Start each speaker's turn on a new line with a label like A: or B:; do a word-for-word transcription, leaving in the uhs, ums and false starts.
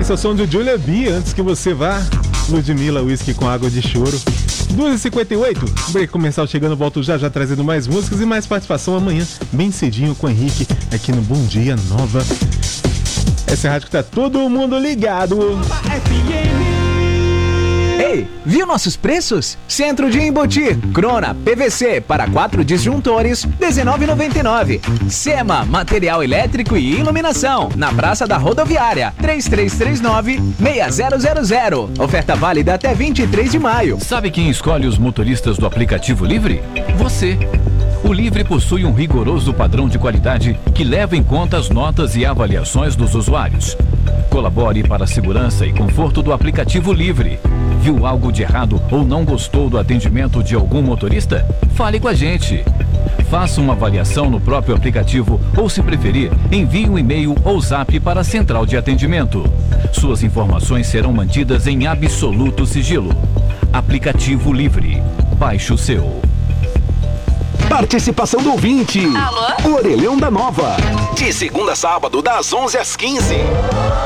A: Esse é o som de Julia B, antes que você vá. Ludmilla, Whisky com Água de Choro. duas e cinquenta e oito, break comercial chegando, volto já já trazendo mais músicas e mais participação amanhã, bem cedinho com o Henrique, aqui no Bom Dia Nova. Essa é a rádio que tá todo mundo ligado.
B: Ei, viu nossos preços? Centro de Embutir, Crona, P V C para quatro disjuntores, dezenove reais e noventa e nove centavos. Sema, material elétrico e iluminação, na Praça da Rodoviária, três três três nove, seis zero zero zero. Oferta válida até vinte e três de maio.
C: Sabe quem escolhe os motoristas do aplicativo Livre? Você. O Livre possui um rigoroso padrão de qualidade que leva em conta as notas e avaliações dos usuários. Colabore para a segurança e conforto do aplicativo Livre. Viu algo de errado ou não gostou do atendimento de algum motorista? Fale com a gente. Faça uma avaliação no próprio aplicativo ou, se preferir, envie um e-mail ou zap para a central de atendimento. Suas informações serão mantidas em absoluto sigilo. Aplicativo Livre. Baixe o seu.
D: Participação do ouvinte.
E: Alô?
D: Orelhão da Nova. De segunda a sábado, das onze às quinze.